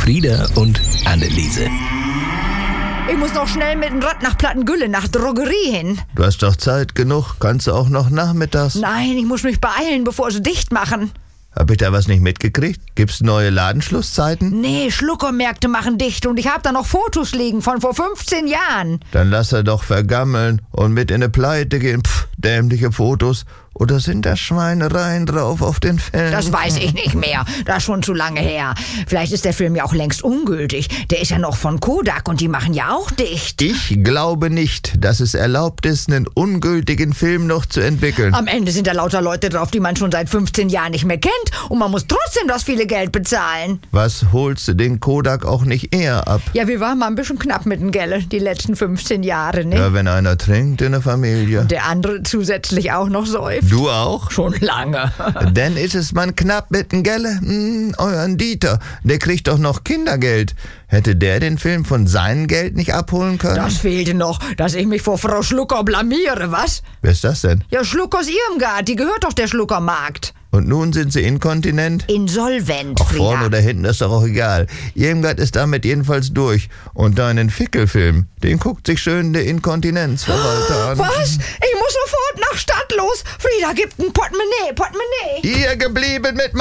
Frieda und Anneliese. Ich muss noch schnell mit dem Rad nach Plattengülle, nach Drogerie hin. Du hast doch Zeit genug. Kannst du auch noch nachmittags? Nein, ich muss mich beeilen, bevor sie dicht machen. Hab ich da was nicht mitgekriegt? Gibt's neue Ladenschlusszeiten? Nee, Schluckermärkte machen dicht und ich hab da noch Fotos liegen von vor 15 Jahren. Dann lass er doch vergammeln und mit in eine Pleite gehen. Dämliche Fotos. Oder sind da Schweinereien drauf auf den Filmen? Das weiß ich nicht mehr. Das ist schon zu lange her. Vielleicht ist der Film ja auch längst ungültig. Der ist ja noch von Kodak und die machen ja auch dicht. Ich glaube nicht, dass es erlaubt ist, einen ungültigen Film noch zu entwickeln. Am Ende sind da lauter Leute drauf, die man schon seit 15 Jahren nicht mehr kennt. Und man muss trotzdem das viele Geld bezahlen. Was holst du den Kodak auch nicht eher ab? Ja, wir waren mal ein bisschen knapp mit dem Geld die letzten 15 Jahre, ne? Ja, wenn einer trinkt in der Familie. Der andere zusätzlich auch noch säuft. Du auch? Schon lange. Dann ist es man knapp mit dem Gelle. Euren Dieter, der kriegt doch noch Kindergeld. Hätte der den Film von seinem Geld nicht abholen können? Das fehlte noch, dass ich mich vor Frau Schlucker blamiere, was? Wer ist das denn? Ja, Schluckers Irmgard, die gehört doch der Schluckermarkt. Und nun sind sie inkontinent? Insolvent, Ach, Frieda. vorne oder hinten, ist doch auch egal. Irmgard ist damit jedenfalls durch. Und deinen Fickelfilm, den guckt sich schön der Inkontinenzverwalter an. Was? Ich muss sofort nach Stadt los. Frieda gibt ein Portemonnaie. Hier geblieben mit